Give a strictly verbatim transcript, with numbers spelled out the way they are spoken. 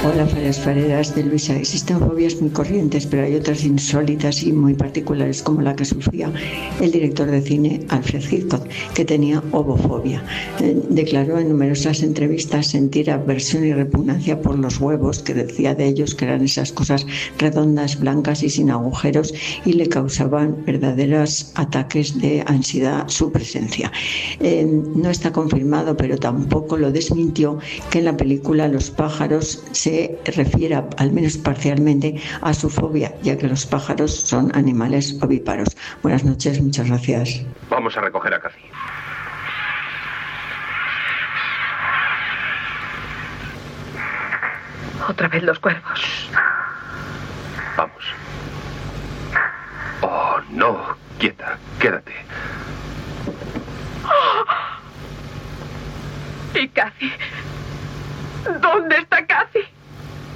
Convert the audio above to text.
Hola, Fareras de Luisa. Existen fobias muy corrientes, pero hay otras insólitas y muy particulares, como la que sufría el director de cine Alfred Hitchcock, que tenía ovofobia. Eh, declaró en numerosas entrevistas sentir aversión y repugnancia por los huevos, que decía de ellos que eran esas cosas redondas, blancas y sin agujeros, y le causaban verdaderos ataques de ansiedad su presencia. Eh, no está confirmado, pero tampoco lo desmintió, que en la película Los pájaros se refiere, al menos parcialmente, a su fobia, ya que los pájaros son animales ovíparos. Buenas noches, muchas gracias. Vamos a recoger a Cathy. Otra vez los cuervos. Vamos. Oh, no. Quieta. Quédate. ¿Y Cathy? ¿Dónde está Cathy?